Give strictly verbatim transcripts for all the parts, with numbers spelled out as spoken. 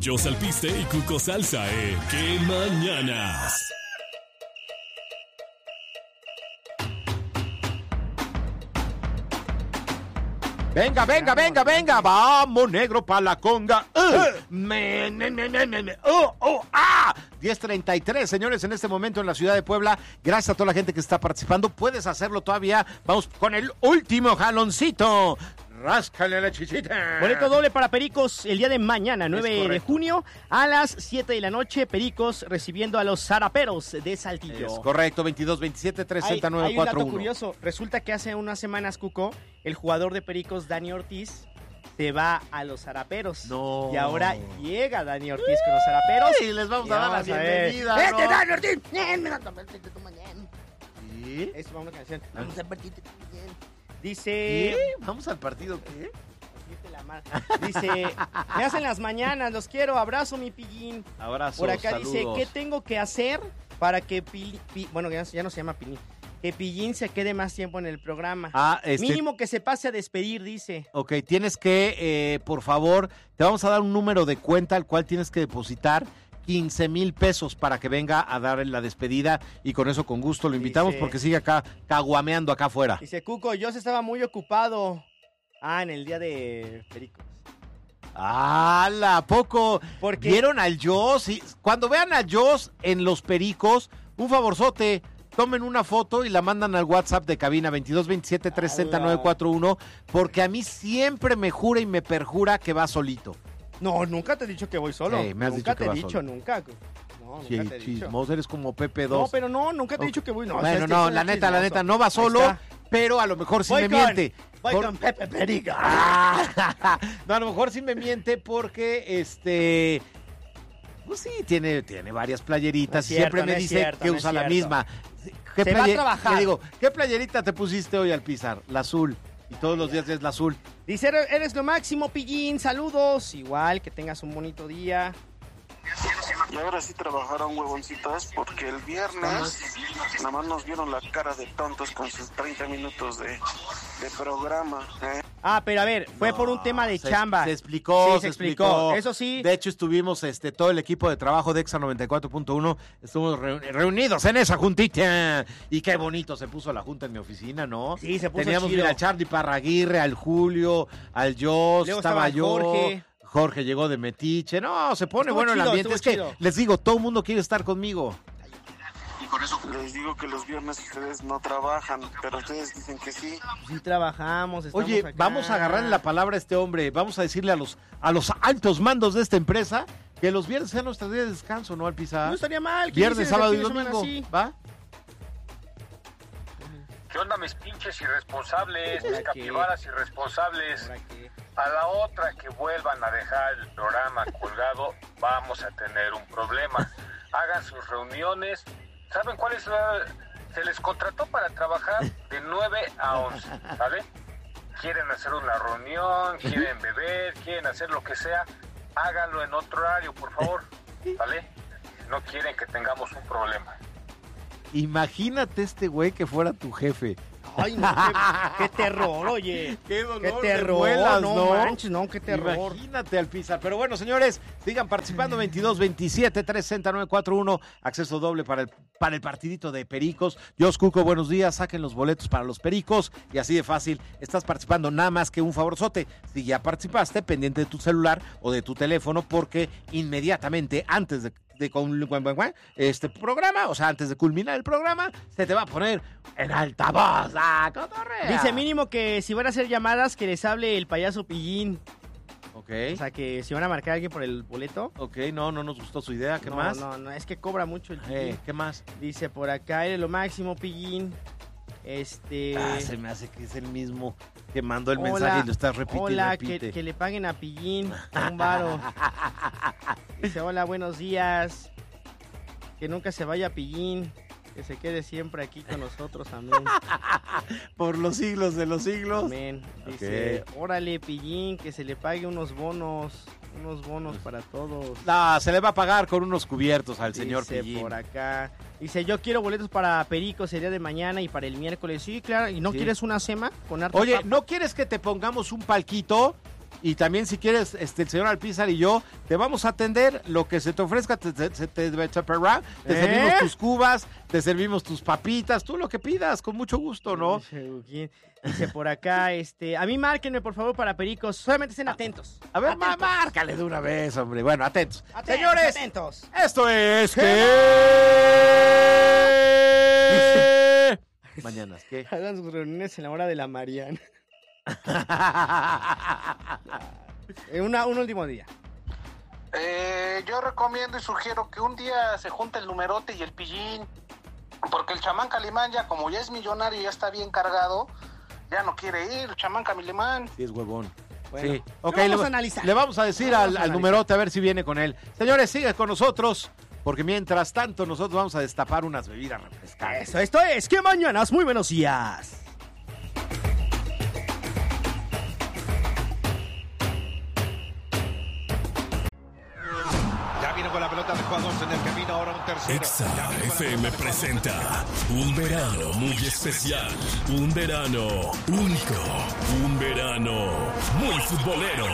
Joss Alpiste y Cuco Salsa en ¡Qué Mañanas! Venga, venga, venga, venga, vamos, negro, pa' la conga. Uh, me, me, me, me, me, me. Oh, oh, ah. diez treinta y tres, señores, en este momento en la ciudad de Puebla. Gracias a toda la gente que está participando. Puedes hacerlo todavía. Vamos con el último jaloncito. Ráscale la chichita. Boleto doble para Pericos el día de mañana, nueve de junio, a las siete de la noche. Pericos recibiendo a los Zaraperos de Saltillo. Es correcto, veintidós veintisiete tres sesenta nueve Hay, hay cuatro uno. un dato curioso. Resulta que hace unas semanas, Cuco, el jugador de Pericos, Dani Ortiz, se va a los Zaraperos. No. Y ahora llega Dani Ortiz con los Zaraperos. Y les vamos a dar la bienvenida. ¡Vete, ¿no? Dani Ortiz! ¿Sí? Eso va una canción. Vamos a partirte también. Dice... ¿Qué? ¿Vamos al partido qué? Dice, me hacen las mañanas, los quiero, abrazo mi pillín. Abrazo, Por acá saludos. dice, ¿qué tengo que hacer para que Pili, Pi, bueno, ya, ya no se llama Pillín, que Pillín se quede más tiempo en el programa? Ah, este... Mínimo que se pase a despedir, dice. Ok, tienes que, eh, por favor, te vamos a dar un número de cuenta al cual tienes que depositar quince mil pesos para que venga a dar la despedida y con eso con gusto lo invitamos Dice, porque sigue acá caguameando acá afuera. Dice, Cuco, yo estaba muy ocupado. Ah, en el día de Pericos. ¡Hala! ¿A poco? Porque ¿Vieron al Joss? Y cuando vean a Joss en los Pericos, un favorzote, tomen una foto y la mandan al WhatsApp de cabina veintidós veintisiete tres sesenta nueve cuatro uno porque a mí siempre me jura y me perjura que va solito. No, nunca te he dicho que voy solo. Sí, me has nunca dicho que te he vas dicho, solo. nunca. No, nunca Sí, te he dicho. chismoso, eres como Pepe dos. No, pero no, nunca te he dicho que voy. No, bueno, o sea, no, este la es neta, la chismoso. neta, no va solo, Ahí está. pero a lo mejor sí Voy me con- miente. Voy Por- con Pepe Perica. Ah, no, a lo mejor sí me miente porque, este, pues sí, tiene, tiene varias playeritas No es y siempre cierto, me no es dice cierto, que no es usa la cierto. misma. ¿Qué Se va a playe- trabajar. Le digo, ¿qué playerita te pusiste hoy al pisar? La azul. Y todos los días es la azul. Dice, "Eres- eres lo máximo, Pillín. Saludos. Igual, que tengas un bonito día. Y ahora sí trabajaron huevoncitos porque el viernes nada más nos vieron la cara de tontos con sus treinta minutos de, de programa. ¿eh? Ah, pero a ver, fue No, por un tema de se, chamba. Se explicó, Sí, se explicó. explicó. Eso sí. De hecho, estuvimos este todo el equipo de trabajo de Exa noventa y cuatro punto uno, estuvimos reu- reunidos en esa juntita. Y qué bonito se puso la junta en mi oficina, ¿no? Sí, se puso Teníamos chido. mira, al Charlie Parraguirre, al Julio, al Joss, Luego estaba estaba yo. Jorge. Jorge llegó de metiche. No, se pone Estuvo bueno chido, el ambiente. estuvo Es que chido. les digo, todo el mundo quiere estar conmigo. Les digo que los viernes ustedes no trabajan, pero ustedes dicen que sí. Sí trabajamos, estamos Oye, acá. vamos a agarrarle la palabra a este hombre. Vamos a decirle a los, a los altos mandos de esta empresa que los viernes sean nuestro día de descanso, ¿no, Alpizar? No estaría mal. ¿quién Viernes, dice sábado y el fin de domingo. semana así? ¿Va? ¿Qué onda mis pinches irresponsables, ¿Ahora mis qué? capibaras irresponsables? ¿Ahora qué? A la otra que vuelvan a dejar el programa colgado, vamos a tener un problema. Hagan sus reuniones. ¿Saben cuál es la...? Se les contrató para trabajar de nueve a once, ¿vale? Quieren hacer una reunión, quieren beber, quieren hacer lo que sea. Háganlo en otro horario, por favor, ¿vale? No quieren que tengamos un problema. Imagínate este güey que fuera tu jefe. Ay, no, qué, qué terror, oye. Qué dolor Qué de terror, muelas, no, ¿no? manches, no, qué terror. Imagínate, Alpizar. Pero bueno, señores, sigan participando. veintidós veintisiete tres sesenta nueve cuatro uno. Acceso doble para el, para el partidito de Pericos. Jos Cuco, buenos días. Saquen los boletos para los Pericos. Y así de fácil, estás participando. Nada más que un favorzote. Si ya participaste, pendiente de tu celular o de tu teléfono, porque inmediatamente antes de de con este programa, o sea, antes de culminar el programa, se te va a poner en altavoz la cotorrea. Dice mínimo que si van a hacer llamadas, que les hable el payaso Pillín. Ok. O sea, que si van a marcar a alguien por el boleto. Ok, no, no nos gustó su idea. ¿Qué no, más? No, no, es que cobra mucho el Pillín. Eh, ¿Qué más? Dice por acá, eres lo máximo, Pillín. Este... Ah, se me hace que es el mismo que mandó el Hola, mensaje y lo estás repitiendo. Hola, repite. que, que le paguen a Pillín un varo. Dice, hola, buenos días. Que nunca se vaya Pillín. Que se quede siempre aquí con nosotros, amén. Por los siglos de los siglos. Amén. Dice, Ok. órale, Pillín, que se le pague unos bonos. Unos bonos para todos. No, se le va a pagar con unos cubiertos al señor Dice Pillín. por acá. Dice, yo quiero boletos para Pericos el día de mañana y para el miércoles. Sí, claro. ¿Y no Sí. quieres una cema con harta Oye, papa? ¿no quieres que te pongamos un palquito? Y también si quieres, este, el señor Alpizar y yo, te vamos a atender lo que se te ofrezca, te, te, te, te, te, te ¿Eh? servimos tus cubas, te servimos tus papitas, tú lo que pidas, con mucho gusto, ¿no? Dice por acá, este, a mí márquenme por favor para Pericos, solamente estén atentos. A ver, atentos. Ma, márcale de una vez, hombre. Bueno, atentos. Atentos, Señores, atentos. Esto es que... Mañanas, ¿qué? Hagan sus reuniones en la hora de la Mariana. Una, un último día. Eh, yo recomiendo y sugiero que un día se junte el numerote y el pillín, porque el chamán Calimán ya como ya es millonario y ya está bien cargado, ya no quiere ir, el chamán Calimán. Sí, es huevón. Bueno, sí. Ok, vamos le, a analizar. le vamos a decir vamos al, a al numerote a ver si viene con él. Señores, sigue con nosotros, porque mientras tanto nosotros vamos a destapar unas bebidas refrescantes. Eso, esto es que mañanas, muy buenos días. Con la pelota de jugadores en el camino, ahora un tercero. Exa F M presenta un verano muy especial, un verano único, un verano muy futbolero.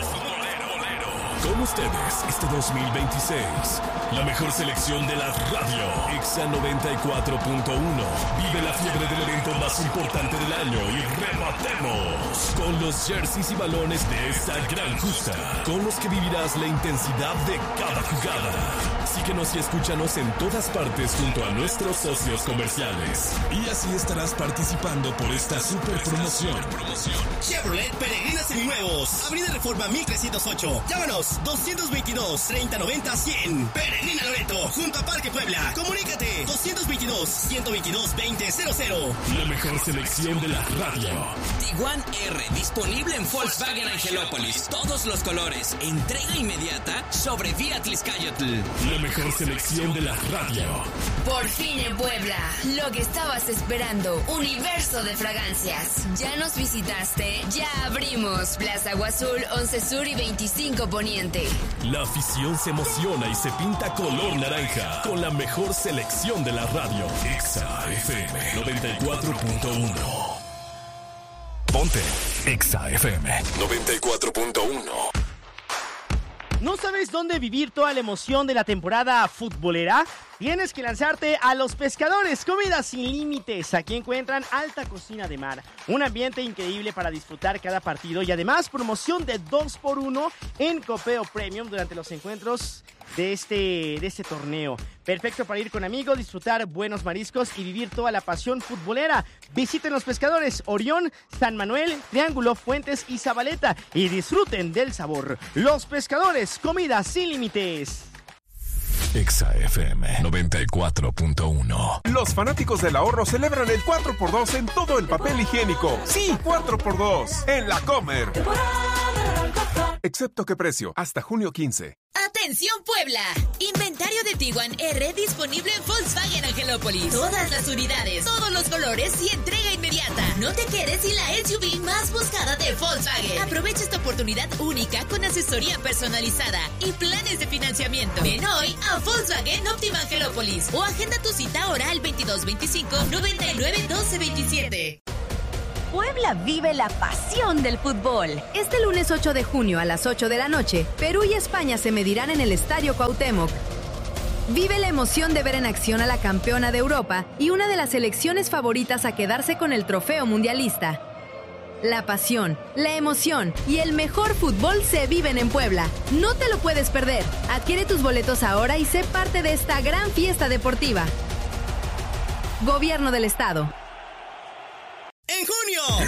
Con ustedes este dos mil veintiséis, la mejor selección de la radio, Exa noventa y cuatro punto uno. Vive la fiebre del evento más importante del año y rematemos con los jerseys y balones de esta gran justa, con los que vivirás la intensidad de cada jugada. Síguenos y escúchanos en todas partes junto a nuestros socios comerciales. Y así estarás participando por esta super promoción. Chevrolet Peregrina Seminuevos, Avenida Reforma mil trescientos ocho. Llámanos dos veintidós, treinta noventa, cien. Peregrina Loreto, junto a Parque Puebla. Comunícate dos veintidós, ciento veintidós, veinte cero cero. La mejor selección de la radio. Tiguan R, disponible en Volkswagen Angelópolis. Todos los colores. Entrega inmediata sobre Vía Tliscayotl. La mejor selección de la radio. Por fin en Puebla, lo que estabas esperando, universo de fragancias. ¿Ya nos visitaste? Ya abrimos Plaza Agua Azul, once Sur y veinticinco Poniente. La afición se emociona y se pinta color naranja con la mejor selección de la radio. Exa F M noventa y cuatro punto uno. Ponte Exa F M noventa y cuatro punto uno. ¿No sabes dónde vivir toda la emoción de la temporada futbolera? Tienes que lanzarte a Los Pescadores, comida sin límites. Aquí encuentran alta cocina de mar, un ambiente increíble para disfrutar cada partido y además promoción de dos por uno en copeo premium durante los encuentros de este, de este torneo. Perfecto para ir con amigos, disfrutar buenos mariscos y vivir toda la pasión futbolera. Visiten Los Pescadores, Orión, San Manuel, Triángulo, Fuentes y Zabaleta y disfruten del sabor. Los Pescadores, comida sin límites. Exa F M noventa y cuatro punto uno. Los fanáticos del ahorro celebran el cuatro por dos en todo el papel higiénico. Sí, cuatro por dos en La Comer. Excepto que precio, hasta junio quince. ¡Atención Puebla! Inventario de Tiguan R disponible en Volkswagen Angelópolis. Todas las unidades, todos los colores y entrega inmediata. No te quedes sin la S U V más buscada de Volkswagen. Aprovecha esta oportunidad única con asesoría personalizada y planes de financiamiento. Ven hoy a Volkswagen Óptima Angelópolis o agenda tu cita ahora al veintidós veinticinco, noventa y nueve, doce veintisiete. Puebla vive la pasión del fútbol. Este lunes ocho de junio a las ocho de la noche, Perú y España se medirán en el Estadio Cuauhtémoc. Vive la emoción de ver en acción a la campeona de Europa y una de las selecciones favoritas a quedarse con el trofeo mundialista. La pasión, la emoción y el mejor fútbol se viven en Puebla. No te lo puedes perder. Adquiere tus boletos ahora y sé parte de esta gran fiesta deportiva. Gobierno del Estado. En junio,